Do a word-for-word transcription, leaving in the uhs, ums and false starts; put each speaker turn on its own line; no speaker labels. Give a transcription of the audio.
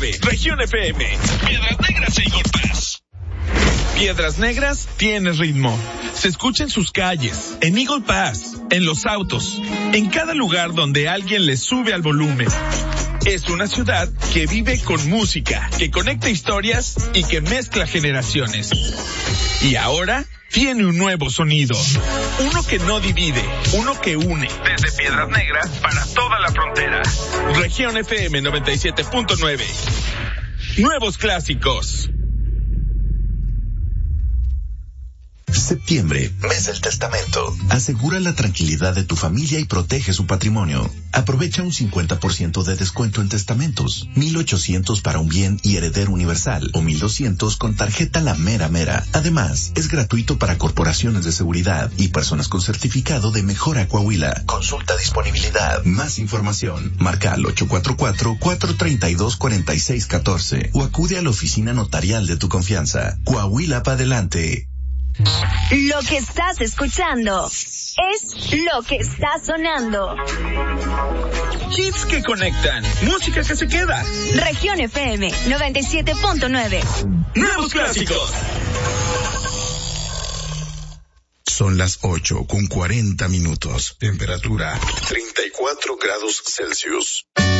nueve. Región F M. Piedras Negras e Eagle Pass. Piedras Negras tiene ritmo. Se escucha en sus calles, en Eagle Pass, en los autos, en cada lugar donde alguien le sube al volumen. Es una ciudad que vive con música, que conecta historias y que mezcla generaciones. Y ahora tiene un nuevo sonido. Uno que no divide, uno que une. Desde Piedras Negras para toda la frontera. Región F M noventa y siete punto nueve. Nuevos clásicos.
Septiembre, mes del testamento. Asegura la tranquilidad de tu familia y protege su patrimonio. Aprovecha un cincuenta por ciento de descuento en testamentos, mil ochocientos para un bien y heredero universal o mil doscientos con tarjeta La Mera Mera. Además, es gratuito para corporaciones de seguridad y personas con certificado de Mejora Coahuila. Consulta disponibilidad. Más información. Marca al ocho cuatro cuatro, cuatro tres dos, cuatro seis uno cuatro o acude a la oficina notarial de tu confianza. Coahuila pa' adelante.
Lo que estás escuchando es lo que está sonando.
Hits que conectan, música que se queda.
Región F M noventa y siete punto nueve.
Nuevos clásicos.
Son las ocho con cuarenta minutos. Temperatura treinta y cuatro grados Celsius.